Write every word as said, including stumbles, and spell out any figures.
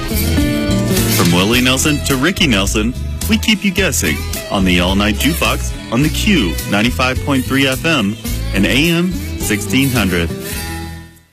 From Willie Nelson to Ricky Nelson, we keep you guessing on the All Night Jukebox on the Q ninety-five point three F M and A M sixteen hundred.